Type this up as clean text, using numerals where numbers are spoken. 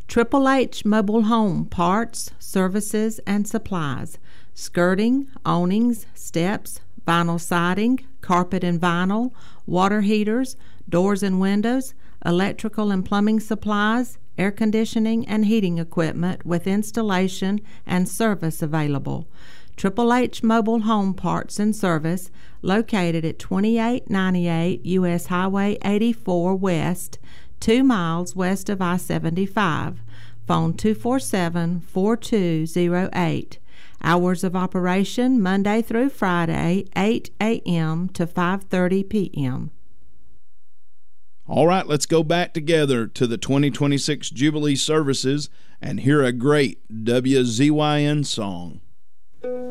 Triple H Mobile Home Parts, Services, and Supplies. Skirting, awnings, steps, vinyl siding, carpet and vinyl, water heaters, doors and windows, electrical and plumbing supplies, air conditioning and heating equipment with installation and service available. Triple H Mobile Home Parts and Service, located at 2898 U.S. Highway 84 West, 2 miles west of I-75. Phone 247-4208. Hours of operation Monday through Friday, 8 a.m. to 5:30 p.m. All right, let's go back together to the 2026 Jubilee services and hear a great WZYN song.